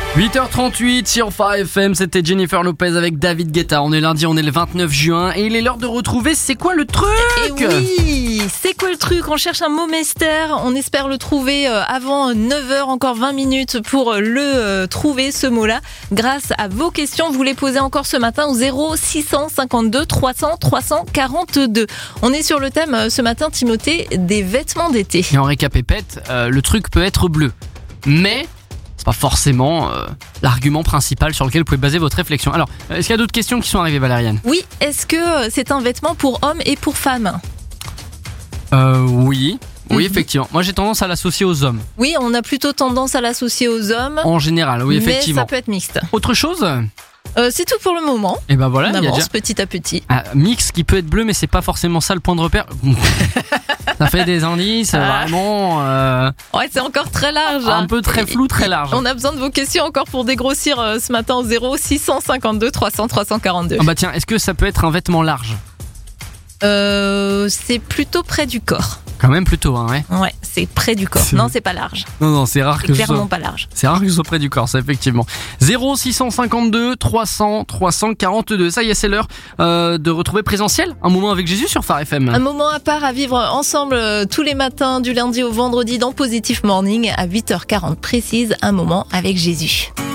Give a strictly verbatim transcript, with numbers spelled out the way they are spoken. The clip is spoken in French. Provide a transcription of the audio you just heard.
huit heures trente-huit sur Phare F M, c'était Jennifer Lopez avec David Guetta. On est lundi, on est le vingt-neuf juin et il est l'heure de retrouver C'est quoi le truc ? Et oui, c'est quoi le truc ? On cherche un mot mystère, on espère le trouver avant neuf heures, encore vingt minutes pour le trouver ce mot-là. Grâce à vos questions, vous les posez encore ce matin au zéro six cent cinquante-deux trois cents trois cent quarante-deux. On est sur le thème ce matin, Timothée, des vêtements d'été. Et en récapépète, euh, le truc peut être bleu, mais c'est pas forcément euh, l'argument principal sur lequel vous pouvez baser votre réflexion. Alors, est-ce qu'il y a d'autres questions qui sont arrivées, Valériane ? Oui, est-ce que c'est un vêtement pour hommes et pour femmes ? Euh, oui. Oui, Mhm. effectivement. Moi, j'ai tendance à l'associer aux hommes. Oui, on a plutôt tendance à l'associer aux hommes, En général, oui, effectivement. mais ça peut être mixte. Autre chose ? Euh, c'est tout pour le moment. Et ben voilà, On il y a avance déjà petit à petit. un mix qui peut être bleu, mais c'est pas forcément ça le point de repère. Ça fait des indices, Ah. vraiment euh, Ouais, c'est encore très large. un hein. peu très flou, très large. On a besoin de vos questions encore pour dégrossir euh, ce matin au zéro six cent cinquante-deux trois cents trois cent quarante-deux. Ah bah tiens, est-ce que ça peut être un vêtement large ? Euh, c'est plutôt près du corps. Quand même plutôt, hein, ouais. Ouais, c'est près du corps. C'est- Non, c'est pas large. Non, non, c'est rare C'est que ce clairement soit... pas large. C'est rare que ce soit près du corps, ça, effectivement. zéro six cent cinquante-deux trois cents trois cent quarante-deux. Ça y est, c'est l'heure euh, de retrouver Présentiel, un moment avec Jésus sur Phare F M. Un moment à part à vivre ensemble euh, tous les matins du lundi au vendredi dans Positive Morning à huit heures quarante précise. Un moment avec Jésus.